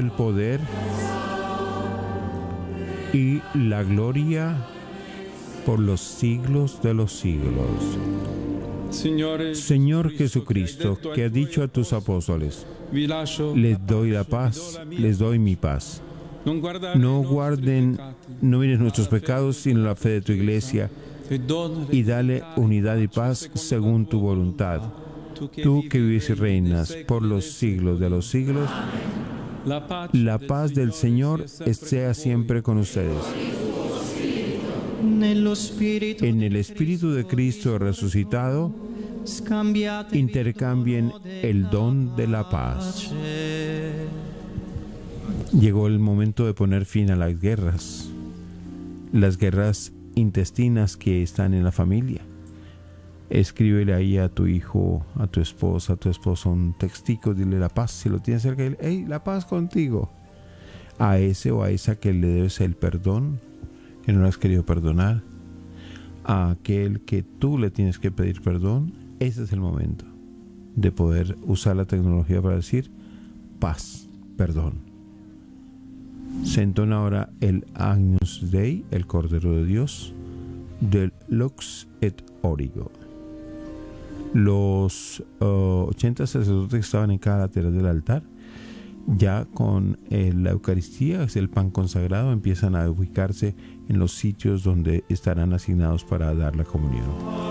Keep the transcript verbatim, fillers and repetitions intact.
el poder y la gloria por los siglos de los siglos. Señor Jesucristo, que has dicho a tus apóstoles, les doy la paz, les doy mi paz. No guarden, no miren nuestros pecados, sino la fe de tu iglesia, y dale unidad y paz según tu voluntad. Tú que vives y reinas por los siglos de los siglos, la paz del Señor sea siempre con ustedes. En el Espíritu de Cristo resucitado, intercambien el don de la paz. Llegó el momento de poner fin a las guerras, las guerras intestinas que están en la familia. Escríbele ahí a tu hijo, a tu esposa, a tu esposo un textico, dile la paz, si lo tienes cerca, dile, hey, la paz contigo. A ese o a esa que le debes el perdón, que no lo has querido perdonar, a aquel que tú le tienes que pedir perdón, ese es el momento de poder usar la tecnología para decir paz, perdón. Se entona ahora el Agnus Dei, el Cordero de Dios, del Lux et Origo. Los uh, ochenta sacerdotes que estaban en cada lateral del altar, ya con eh, la Eucaristía, es el pan consagrado, empiezan a ubicarse en los sitios donde estarán asignados para dar la comunión.